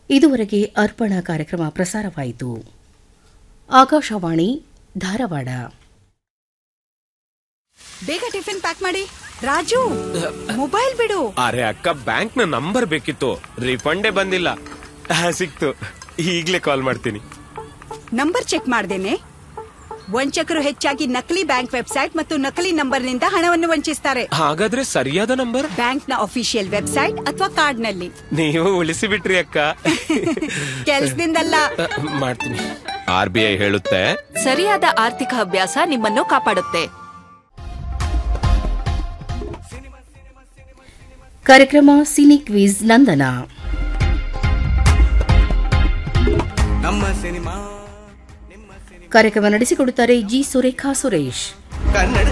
ಇದುವರೆಗೆ ಅರ್ಪಣಾ ಕಾರ್ಯಕ್ರಮ ಪ್ರಸಾರವಾಯಿತು. ಆಕಾಶವಾಣಿ ಧಾರವಾಡ. ಬೇಗ ಟಿಫಿನ್ ಪ್ಯಾಕ್ ಮಾಡಿ. ರಾಜು, ಮೊಬೈಲ್ ಬಿಡು. ಅರೆ ಅಕ್ಕ, ಬ್ಯಾಂಕ್ ನ ನಂಬರ್ ಬೇಕಿತ್ತು, ರಿಫಂಡೇ ಬಂದಿಲ್ಲ. ಸಿಕ್ತು, ಈಗ್ಲೇ ಕಾಲ್ ಮಾಡ್ತೀನಿ. ನಂಬರ್ ಚೆಕ್ ಮಾಡ್ದೇನೆ. ವಂಚಕರು ಹೆಚ್ಚಾಗಿ ನಕಲಿ ಬ್ಯಾಂಕ್ ವೆಬ್ಸೈಟ್ ಮತ್ತು ನಕಲಿ ನಂಬರ್ನಿಂದ ಹಣವನ್ನು ವಂಚಿಸ್ತಾರೆ. ಹಾಗಾದ್ರೆ ಸರಿಯಾದ ನಂಬರ್ ಬ್ಯಾಂಕ್ನ ಅಫಿಷಿಯಲ್ ವೆಬ್ಸೈಟ್ ಅಥವಾ ಕಾರ್ಡ್ನಲ್ಲಿ. ನೀವು ಉಳಿಸಿ ಬಿಟ್ರಿ ಅಕ್ಕ. ಕೆಲ್ಸದಿಂದಲ್ಲ, ಮಾಡ್ತೀನಿ. RBI ಹೇಳುತ್ತೆ, ಸರಿಯಾದ ಆರ್ಥಿಕ ಅಭ್ಯಾಸ ನಿಮ್ಮನ್ನು ಕಾಪಾಡುತ್ತೆ. ಕಾರ್ಯಕ್ರಮ ಸಿನಿ ಕ್ವಿಜ್ ನಂದನ. ಕಾರ್ಯಕ್ರಮ ನಡೆಸಿಕೊಡುತ್ತಾರೆ ಜಿ ಸುರೇಖಾ ಸುರೇಶ್.